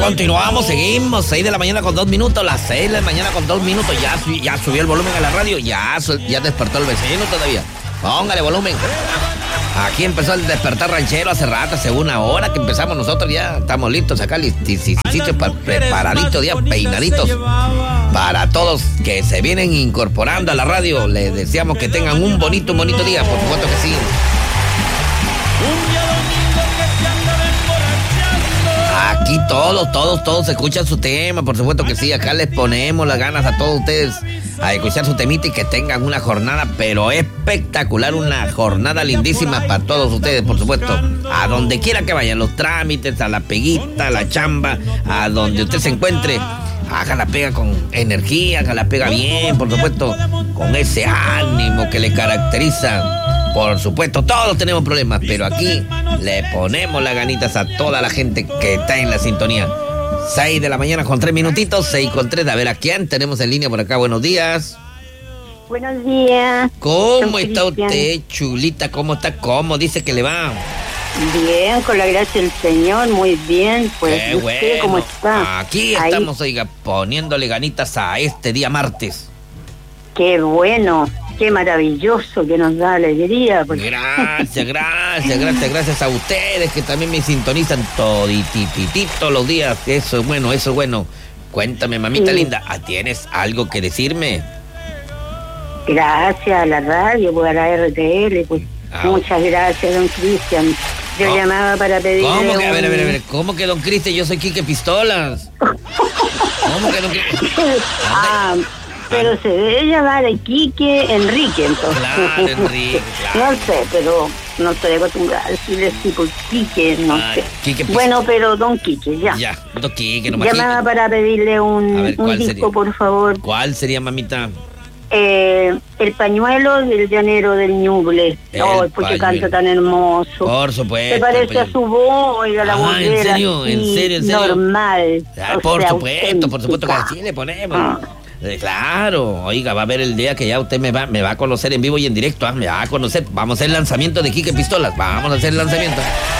continuamos, seguimos. 6 de la mañana con 2 minutos. Las 6 de la mañana con 2 minutos. Ya subió el volumen a la radio. Ya despertó el vecino todavía. Póngale volumen. Aquí empezó el despertar ranchero hace rato, hace una hora que empezamos nosotros. Ya estamos listos acá, preparaditos, ya peinaditos. Para todos que se vienen incorporando a la radio, les deseamos que tengan un bonito día, por supuesto que sí. Aquí todos escuchan su tema, por supuesto que sí. Acá les ponemos las ganas a todos ustedes a escuchar su temita y que tengan una jornada, pero espectacular, una jornada lindísima para todos ustedes, por supuesto. A donde quiera que vayan, los trámites, a la peguita, a la chamba, a donde usted se encuentre, haga la pega con energía, haga la pega bien, por supuesto, con ese ánimo que le caracteriza. Por supuesto, todos tenemos problemas, pero aquí le ponemos las ganitas a toda la gente que está en la sintonía. 6 de la mañana con 3 minutitos, 6 con 3. A ver, ¿a quién tenemos en línea por acá? Buenos días. Buenos días. ¿Cómo está usted, chulita? ¿Cómo está? ¿Cómo dice que le va? Bien, con la gracia del Señor, muy bien. Pues, qué bueno. ¿Cómo está? Aquí estamos, oiga, poniéndole ganitas a este día martes. Qué bueno. Qué maravilloso, que nos da alegría. Porque... Gracias a ustedes que también me sintonizan todititito los días. Eso es bueno. Cuéntame, mamita linda, ¿tienes algo que decirme? Gracias a la radio, a la RTL, pues. Muchas gracias, don Cristian. Yo llamaba para pedirle ¿Cómo que? A ver, ¿cómo que don Cristian? Yo soy Quique Pistolas. ¿Cómo que don Cristian? Pero se debe llamar de Quique Enrique, entonces. Claro, Enrique, claro. No sé, pero no estoy acostumbrada a decirle así por Quique, no sé. Quique, bueno, pero don Quique, ya. Ya, don Quique, nomás. Llamaba para pedirle un disco, sería? Por favor. ¿Cuál sería, mamita? El pañuelo del llanero del Ñuble. Porque canta tan hermoso. Por supuesto. Se parece a su voz, oiga, la voz. ¿En serio? ¿En serio? Normal. Por supuesto que así le ponemos. Claro, oiga, va a haber el día que ya usted me va a conocer en vivo y en directo, me va a conocer. Vamos a hacer el lanzamiento de Quique Pistolas, vamos a hacer el lanzamiento.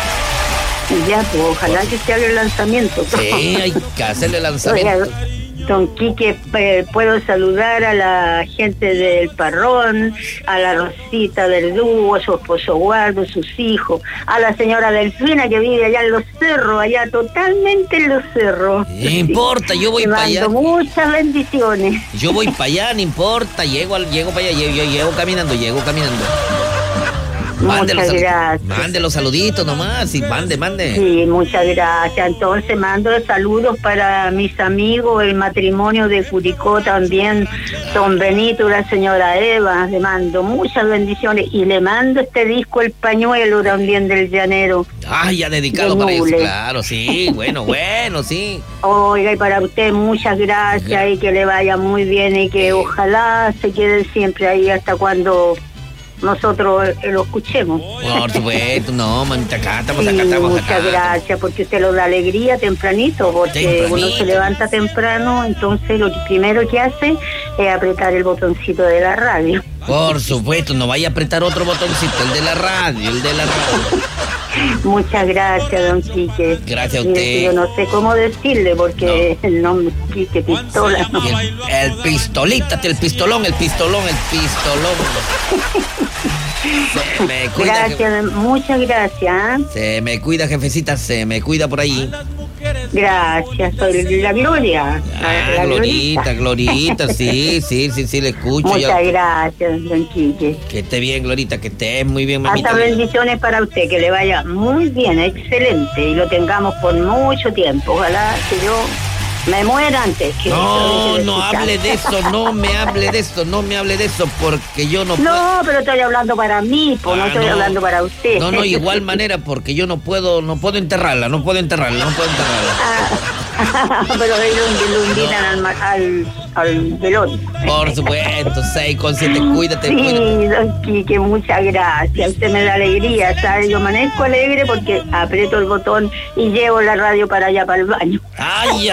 Ya, pues ojalá que se haga el lanzamiento. Sí, hay que hacerle el lanzamiento. Oiga, don Quique, puedo saludar a la gente del Parrón, a la Rosita del Dúo, a su esposo Guardo, sus hijos, a la señora Delfina que vive allá en los cerros, allá totalmente en los cerros. No importa, yo voy para allá. Muchas bendiciones. Yo voy para allá, no importa, llego para allá, llego caminando. Muchas gracias. Mande los saluditos nomás y mande. Sí, muchas gracias. Entonces mando saludos para mis amigos, el matrimonio de Curicó también, don Benito y la señora Eva. Le mando muchas bendiciones y le mando este disco, El Pañuelo, también del llanero. Ya dedicado para eso, claro, sí, bueno, sí. Oiga, y para usted muchas gracias y que le vaya muy bien y que ojalá se quede siempre ahí hasta cuando nosotros lo escuchemos. Por supuesto, no, mamita, acá estamos. Muchas gracias, porque usted lo da alegría tempranito, porque uno se levanta temprano, entonces lo primero que hace es apretar el botoncito de la radio. Por supuesto, no vaya a apretar otro botoncito, el de la radio. Muchas gracias, don Quique. Gracias a usted. Yo no sé cómo decirle, porque el nombre es Quique Pistola. ¿No? El pistolita, el pistolón. Se me cuida. Gracias, muchas gracias. Se me cuida, jefecita, se me cuida por ahí. Gracias, soy la Gloria. La Glorita, sí, le escucho. Muchas gracias, don Quique. Que esté bien, Glorita, que esté muy bien, mamita. Hasta bendiciones para usted, que le vaya muy bien, excelente, y lo tengamos por mucho tiempo. Ojalá que yo me muera antes. No hable de eso, no me hable de eso, porque yo no puedo. No, pero estoy hablando para mí, no estoy hablando para usted. No, igual manera, porque yo no puedo enterrarla. Pero lo invitan al velorio. Por supuesto, 6:7, cuídate. Sí, don Quique, muchas gracias. Usted me da alegría, ¿sabe? Yo amanezco alegre porque aprieto el botón y llevo la radio para allá, para el baño. Ay,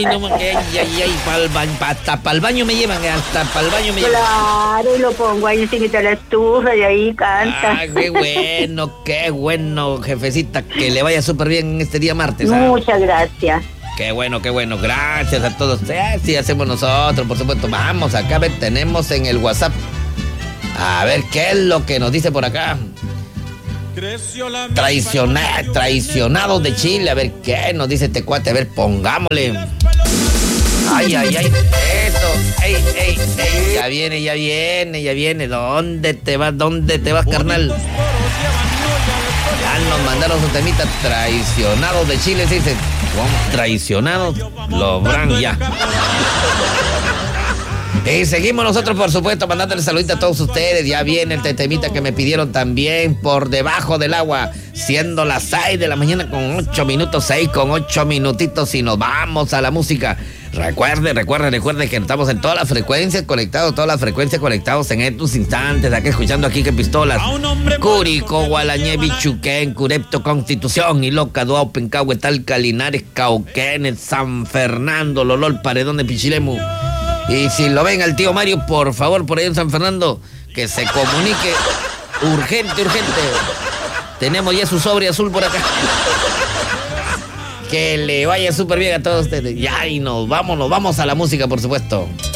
hasta para el baño me llevan, Claro, y lo pongo ahí encima de la estufa y ahí canta. Qué bueno, jefecita, que le vaya súper bien en este día martes. Muchas gracias. Qué bueno, gracias a todos. Sí, hacemos nosotros, por supuesto. Vamos, acá tenemos en el WhatsApp. A ver, ¿qué es lo que nos dice por acá? Traicionados de Chile. A ver, ¿qué nos dice este cuate? A ver, pongámosle. Ay, eso. Ey. Ya viene. ¿Dónde te vas, carnal? Ya nos mandaron su temita. Traicionados de Chile, se dice. Traicionados, los Bran ya. Y seguimos nosotros, por supuesto, mandándole saludito a todos ustedes. Ya viene el temita que me pidieron también, Por Debajo del Agua, siendo las 6 de la mañana con 8 minutos, 6 con 8 minutitos, y nos vamos a la música. Recuerde que estamos en todas las frecuencias conectados en estos instantes, aquí escuchando aquí que pistolas. Curico, Gualañé, Bichuquén, Curepto, Constitución, Iloca, Duaupen, Talca, Linares, Cauquenes, San Fernando, Lolol, Paredón de Pichilemu. Y si lo ven al tío Mario, por favor, por ahí en San Fernando, que se comunique urgente. Tenemos ya su sobre azul por acá. Que le vaya súper bien a todos ustedes. Ya, y nos vamos a la música, por supuesto.